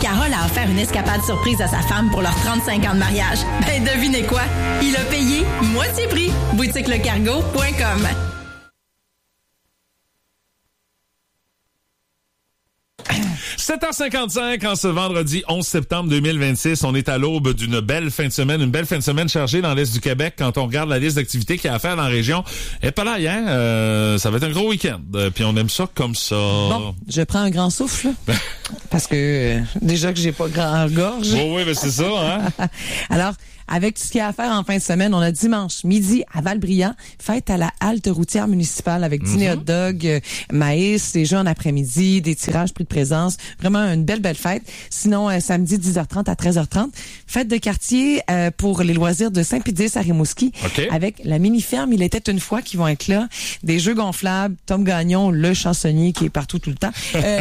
Carole a offert une escapade surprise à sa femme pour leurs 35 ans de mariage. Ben, devinez quoi? Il a payé moitié prix. boutiquelecargo.com. 7h55 en ce vendredi 11 septembre 2026. On est à l'aube d'une belle fin de semaine. Une belle fin de semaine chargée dans l'Est du Québec. Quand on regarde la liste d'activités qu'il y a à faire dans la région, et pas là hier, ça va être un gros week-end. Puis on aime ça comme ça. Bon, je prends un grand souffle. Parce que déjà que j'ai pas grand gorge. Oh oui, mais c'est ça, hein? Alors, avec tout ce qu'il y a à faire en fin de semaine, on a dimanche midi à Val-Brillant, fête à la halte routière municipale avec dîner hot dog, maïs, des jeux en après-midi, des tirages prix de présence. Vraiment une belle fête. Sinon, samedi 10h30 à 13h30, fête de quartier pour les loisirs de Saint-Pédis à Rimouski. Okay. Avec la mini-ferme Il était une fois qui vont être là. Des jeux gonflables, Tom Gagnon, le chansonnier qui est partout tout le temps.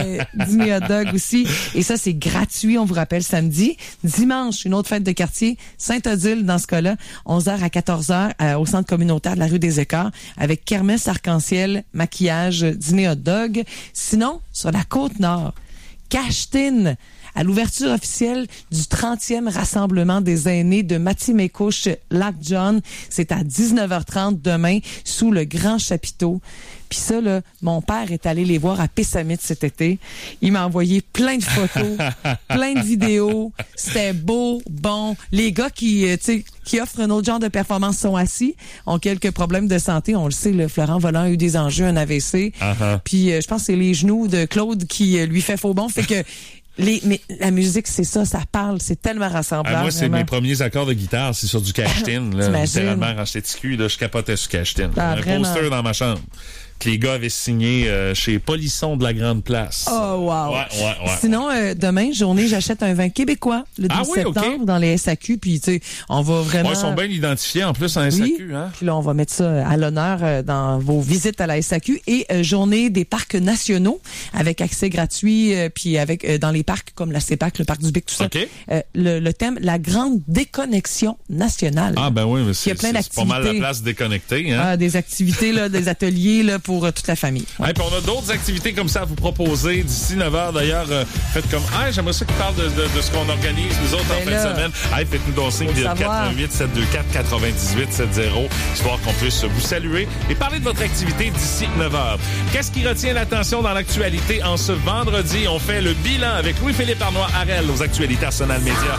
Dîner hot dog aussi. Et ça, c'est gratuit, on vous rappelle, samedi. Dimanche, une autre fête de quartier, Saint-Odile dans ce cas-là, 11h à 14h au centre communautaire de la rue des Écarts avec kermesse arc-en-ciel, maquillage, dîner hot dog. Sinon, sur la Côte-Nord, Cachetin, à l'ouverture officielle du 30e rassemblement des aînés de Matimekouche Lac John. C'est à 19h30 demain sous le grand chapiteau. Puis ça, là, mon père est allé les voir à Pessamit cet été. Il m'a envoyé plein de photos, plein de vidéos. C'était beau, bon. Les gars qui offrent un autre genre de performance sont assis, ont quelques problèmes de santé. On le sait, le Florent Volant a eu des enjeux, un AVC. Puis je pense que c'est les genoux de Claude qui lui fait faux bon. Fait que mais la musique, c'est ça parle, c'est tellement rassemblant. Moi, c'est mes premiers accords de guitare, c'est sur du Cachetin. Littéralement, quand j'étais petit cul, je capotais sur Cachetin. Un poster dans ma chambre que les gars avaient signé chez Polisson de la Grande Place. Oh, wow. Ouais. Sinon, demain, journée, j'achète un vin québécois le 12 septembre dans les SAQ. Puis, tu sais, on va vraiment... Ils sont bien identifiés en plus en SAQ. Hein? Puis là, on va mettre ça à l'honneur dans vos visites à la SAQ. Et journée des parcs nationaux avec accès gratuit, puis avec dans les parcs comme la CEPAC, le Parc du Bic, tout ça. Okay. Le thème, la grande déconnexion nationale. Ah ben oui, mais c'est pas mal la place déconnectée. Hein? Des activités, là, des ateliers là, pour toute la famille. Ouais. Puis on a d'autres activités comme ça à vous proposer d'ici 9h. D'ailleurs, faites comme j'aimerais ça qu'ils parlent de ce qu'on organise nous autres en fin de semaine. Faites-nous donc signe via 88 724 98 70, histoire qu'on puisse vous saluer et parler de votre activité d'ici 9h. Qu'est-ce qui retient l'attention dans l'actualité en ce vendredi? On fait le bilan avec Louis-Philippe Arnois-Harel aux actualités Arsenal Média.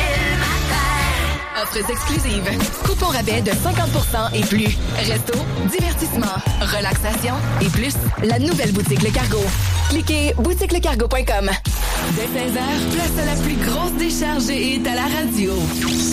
Offres exclusives. Coupons rabais de 50% et plus. Resto, divertissement, relaxation et plus. La nouvelle boutique Le Cargo. Cliquez boutiquelecargo.com. Dès 16h, place à la plus grosse décharge est à la radio.